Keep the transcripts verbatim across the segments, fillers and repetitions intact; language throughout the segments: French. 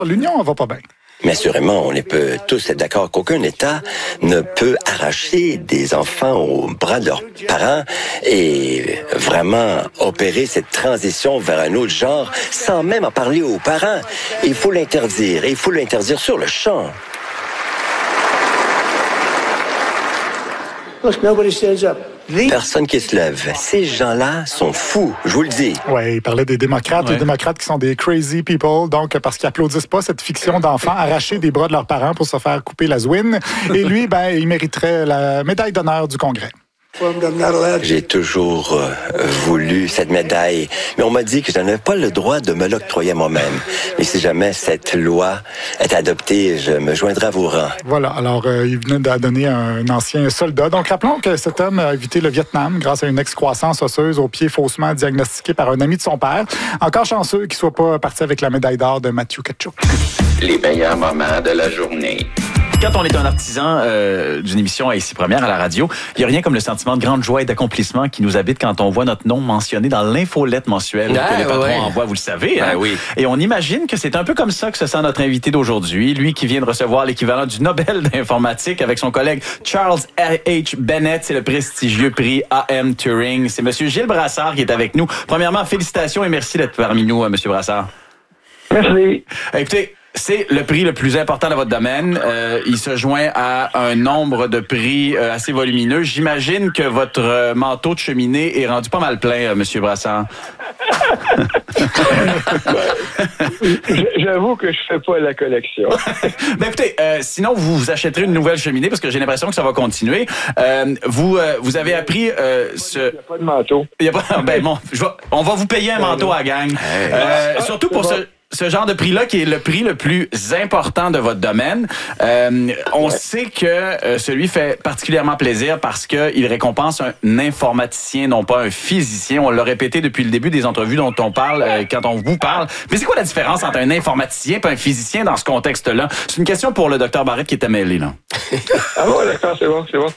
L'Union, elle va pas bien. Mais assurément, on peut tous être d'accord qu'aucun État ne peut arracher des enfants aux bras de leurs parents et vraiment opérer cette transition vers un autre genre sans même en parler aux parents. Il faut l'interdire, et il faut l'interdire sur le champ. Look, nobody stands up. Personne qui se lève. Ces gens-là sont fous, je vous le dis. Oui, il parlait des démocrates, ouais. Les démocrates qui sont des crazy people, donc parce qu'ils applaudissent pas cette fiction d'enfants arrachés des bras de leurs parents pour se faire couper la zouine. Et lui, ben, il mériterait la médaille d'honneur du Congrès. J'ai toujours euh, voulu cette médaille, mais on m'a dit que je n'avais pas le droit de me l'octroyer moi-même. Et si jamais cette loi est adoptée, je me joindrai à vos rangs. Voilà, alors euh, il venait de donner un ancien soldat. Donc rappelons que cet homme a évité le Vietnam grâce à une excroissance osseuse au pied faussement diagnostiquée par un ami de son père. Encore chanceux qu'il soit pas parti avec la médaille d'or de Matthew Tkachuk. Les meilleurs moments de la journée. Quand on est un artisan euh, d'une émission à Ici Première à la radio, il n'y a rien comme le sentiment de grande joie et d'accomplissement qui nous habite quand on voit notre nom mentionné dans l'infolette mensuelle ah, que les patrons ouais. envoient, vous le savez. Hein? Ben oui. Et on imagine que c'est un peu comme ça que se sent notre invité d'aujourd'hui, lui qui vient de recevoir l'équivalent du Nobel d'informatique avec son collègue Charles H. Bennett. C'est le prestigieux prix A M Turing. C'est Monsieur Gilles Brassard qui est avec nous. Premièrement, félicitations et merci d'être parmi nous, Monsieur Brassard. Merci. Écoutez, c'est le prix le plus important de votre domaine. Euh, il se joint à un nombre de prix euh, assez volumineux. J'imagine que votre euh, manteau de cheminée est rendu pas mal plein, euh, Monsieur Brassard. J'avoue que je fais pas la collection. Ben écoutez, euh, sinon vous, vous achèterez une nouvelle cheminée parce que j'ai l'impression que ça va continuer. Euh, vous, euh, vous avez appris euh, ce. Il n'y a pas de manteau. Il y a pas. Ben bon, je vais, on va vous payer un manteau à la gang. Euh, ah, surtout pour bon. ce. Ce genre de prix-là qui est le prix le plus important de votre domaine. Euh, on ouais. sait que euh, celui fait particulièrement plaisir parce qu'il récompense un informaticien, non pas un physicien. On l'a répété depuis le début des entrevues dont on parle, euh, quand on vous parle. Mais c'est quoi la différence entre un informaticien et un physicien dans ce contexte-là? C'est une question pour le docteur Barrette qui est mêlé, là. Ah bon, d'accord, c'est bon, c'est bon.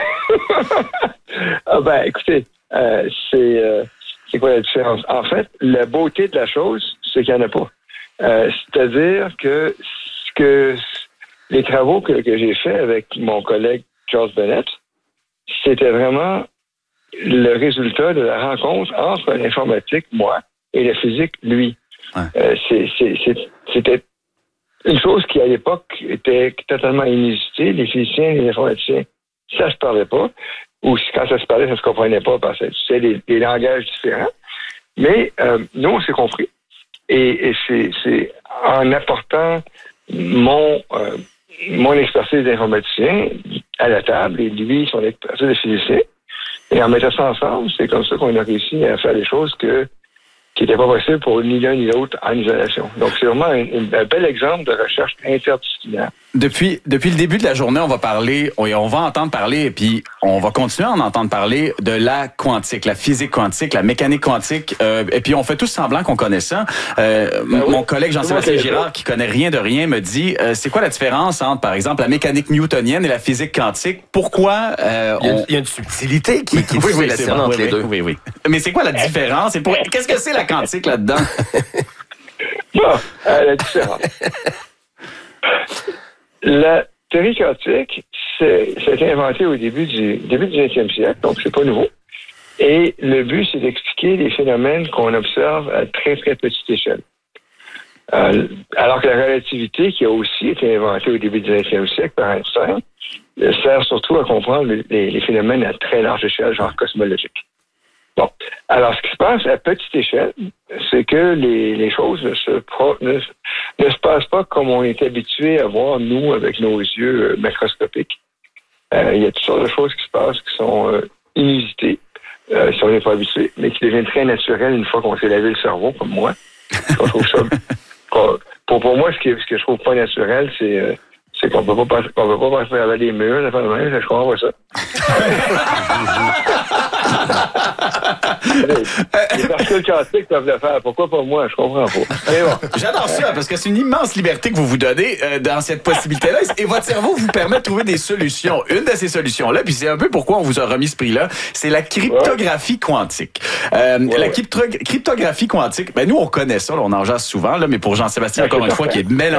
ah ben, écoutez, euh, c'est, euh, c'est quoi la différence? En fait, la beauté de la chose, c'est qu'il n'y en a pas. Euh, c'est-à-dire que, que les travaux que, que j'ai faits avec mon collègue Charles Bennett, c'était vraiment le résultat de la rencontre entre l'informatique, moi, et la physique, lui. Ouais. Euh, c'est, c'est, c'est, c'était une chose qui, à l'époque, était totalement inusitée. Les physiciens et les informaticiens, ça se parlait pas. Ou quand ça se parlait, ça se comprenait pas parce que c'est des, des langages différents. Mais euh, nous, on s'est compris. Et, et c'est, c'est en apportant mon, euh, mon expertise d'informaticien à la table et lui, son expertise de physicien. Et en mettant ça ensemble, c'est comme ça qu'on a réussi à faire des choses que, qui n'étaient pas possibles pour ni l'un ni l'autre en isolation. Donc, c'est vraiment un, un bel exemple de recherche interdisciplinaire. Depuis, depuis le début de la journée, on va parler, on, on va entendre parler, et puis on va continuer à en entendre parler de la quantique, la physique quantique, la mécanique quantique, euh, et puis on fait tous semblant qu'on connaît ça. Euh, ben mon oui. collègue Jean-Sébastien Girard, qui connaît rien de rien, me dit, euh, c'est quoi la différence entre, par exemple, la mécanique newtonienne et la physique quantique? Pourquoi euh, il, y a, on... il y a une subtilité qui, qui oui, oui, fait la bon, entre oui, les deux. Oui, oui. Mais c'est quoi la différence? Et pour... Qu'est-ce que c'est la quantique là-dedans? Bon, euh, la différence. La théorie quantique, c'est, ça a été inventé au début du, début du vingtième siècle, donc c'est pas nouveau. Et le but, c'est d'expliquer les phénomènes qu'on observe à très, très petite échelle. Euh, alors que la relativité, qui a aussi été inventée au début du vingtième siècle par Einstein, sert surtout à comprendre les, les phénomènes à très large échelle, genre cosmologique. Bon. Alors, ce qui se passe à petite échelle, c'est que les, les choses ne se, pro, ne, ne se passent pas comme on est habitué à voir, nous, avec nos yeux euh, macroscopiques. Euh, il y a toutes sortes de choses qui se passent qui sont euh, inusitées, euh, si on n'est pas habitué, mais qui deviennent très naturelles une fois qu'on s'est lavé le cerveau, comme moi. Je trouve ça... Pour, pour moi, ce, qui, ce que je trouve pas naturel, c'est... Euh, c'est qu'on peut pas passer, qu'on peut pas passer avec les murs, ça fait le même, je comprends pas ça. Les particules quantiques peuvent le faire. Pourquoi pas moi? Je comprends pas. Mais bon. J'adore ça, parce que c'est une immense liberté que vous vous donnez euh, dans cette possibilité-là. Et votre cerveau vous permet de trouver des solutions. Une de ces solutions-là, puis c'est un peu pourquoi on vous a remis ce prix-là, c'est la cryptographie quantique. Euh, ouais, la ouais. Crypto- cryptographie quantique, ben nous, on connaît ça, là, on en jase souvent, là, mais pour Jean-Sébastien, encore une fois, qui est mélangé